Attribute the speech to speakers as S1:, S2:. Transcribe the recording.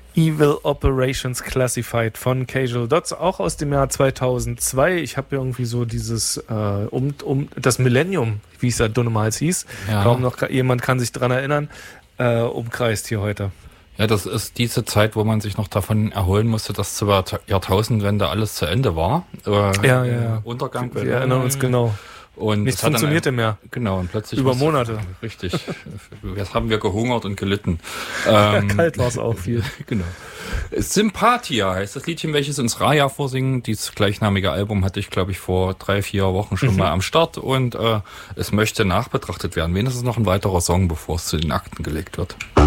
S1: Evil Operations Classified von Casual Dots, auch aus dem Jahr 2002. Ich habe irgendwie so dieses das Millennium, wie es da damals hieß, kaum noch jemand kann sich dran erinnern, umkreist hier heute.
S2: Ja, das ist diese Zeit, wo man sich noch davon erholen musste, dass zur Jahrtausendwende alles zu Ende war.
S1: Ja.
S2: Untergang.
S1: Wir erinnern uns genau.
S2: Und
S1: nichts funktionierte mehr.
S2: Genau, und plötzlich...
S1: Über Monate.
S2: Richtig. Jetzt haben wir gehungert und gelitten.
S1: Kalt war es auch viel.
S2: Genau. Sympathia heißt das Liedchen, welches uns Raya vorsingen. Dieses gleichnamige Album hatte ich, glaube ich, vor 3-4 Wochen schon mal am Start. Und es möchte nachbetrachtet werden. Wenigstens noch ein weiterer Song, bevor es zu den Akten gelegt wird.